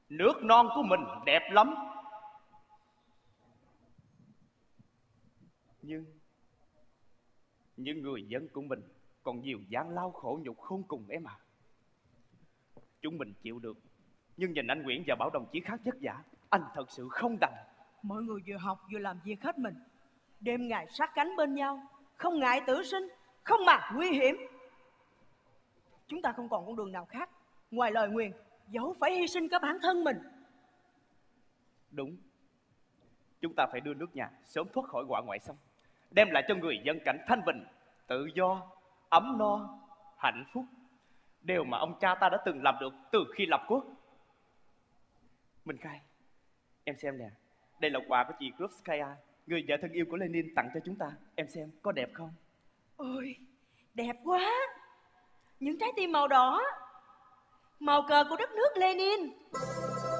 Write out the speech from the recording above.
Nước non của mình đẹp lắm, nhưng người dân của mình còn nhiều gian lao khổ nhục khôn cùng em à. Chúng mình chịu được, nhưng nhìn anh Nguyễn và Bảo đồng chí khác vất vả, anh thật sự không đành. Mọi người vừa học vừa làm việc hết mình, đêm ngày sát cánh bên nhau, không ngại tử sinh, không màng nguy hiểm. Chúng ta không còn con đường nào khác ngoài lời nguyền, dẫu phải hy sinh cả bản thân mình. Đúng, chúng ta phải đưa nước nhà sớm thoát khỏi họa ngoại xâm, đem lại cho người dân cảnh thanh bình, tự do, ấm no, hạnh phúc, điều mà ông cha ta đã từng làm được từ khi lập quốc. Minh Khai, em xem nè, đây là quà của chị Krupskaya, người vợ thân yêu của Lenin tặng cho chúng ta. Em xem có đẹp không? Ôi, đẹp quá. Những trái tim màu đỏ, màu cờ của đất nước Lenin.